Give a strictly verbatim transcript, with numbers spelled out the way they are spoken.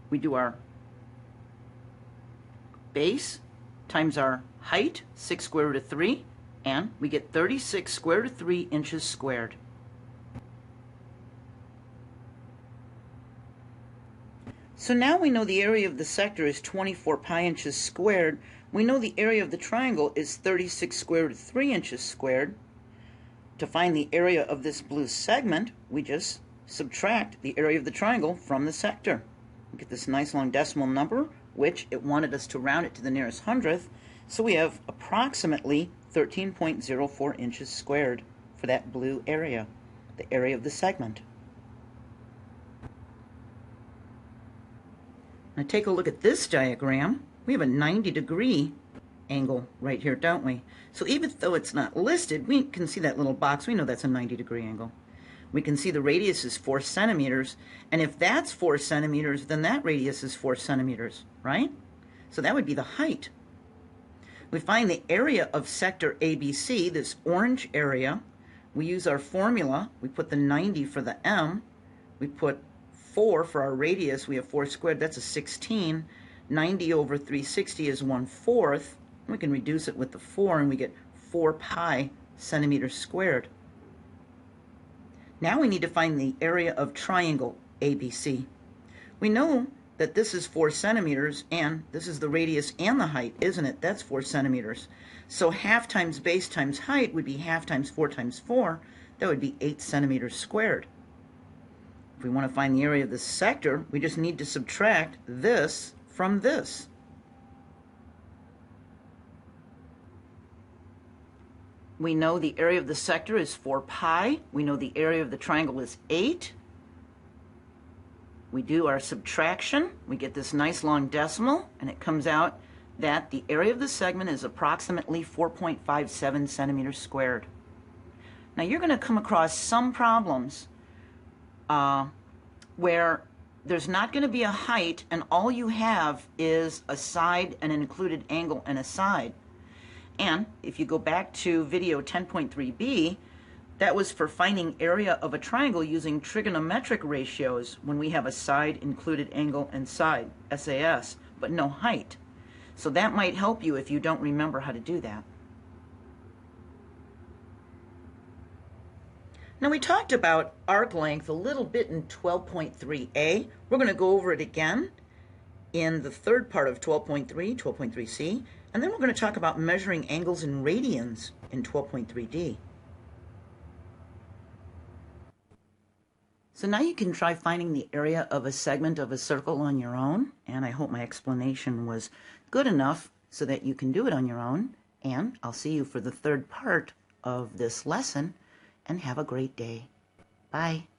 we do our base times our height, six square root of three, and we get thirty-six square root of three inches squared. So now we know the area of the sector is twenty-four pi inches squared. We know the area of the triangle is thirty-six square root of three inches squared. To find the area of this blue segment, we just subtract the area of the triangle from the sector. We get this nice long decimal number, which it wanted us to round it to the nearest hundredth, so we have approximately thirteen point zero four inches squared for that blue area, the area of the segment. Now take a look at this diagram. We have a ninety degree angle right here, don't we? So even though it's not listed, we can see that little box. We know that's a ninety degree angle. We can see the radius is four centimeters, and if that's four centimeters, then that radius is four centimeters, right? So that would be the height. We find the area of sector A B C, this orange area. We use our formula. We put the ninety for the M. We put four for our radius. We have four squared. That's a sixteen. ninety over three hundred sixty is one fourth. We can reduce it with the four, and we get four pi centimeters squared. Now we need to find the area of triangle A B C. We know that this is four centimeters, and this is the radius and the height, isn't it? That's four centimeters. So half times base times height would be half times four times four. That would be eight centimeters squared. If we want to find the area of the sector, we just need to subtract this from this. We know the area of the sector is four pi. We know the area of the triangle is eight. We do our subtraction. We get this nice long decimal, and it comes out that the area of the segment is approximately four point five seven centimeters squared. Now you're going to come across some problems uh, where there's not going to be a height, and all you have is a side, an included angle, and a side. And if you go back to video ten point three b, that was for finding area of a triangle using trigonometric ratios when we have a side, included angle, and side, S A S, but no height. So that might help you if you don't remember how to do that. Now we talked about arc length a little bit in twelve point three a. We're going to go over it again in the third part of twelve point three, twelve point three c, and then we're going to talk about measuring angles in radians in twelve point three d. So now you can try finding the area of a segment of a circle on your own, and I hope my explanation was good enough so that you can do it on your own, and I'll see you for the third part of this lesson, and have a great day. Bye.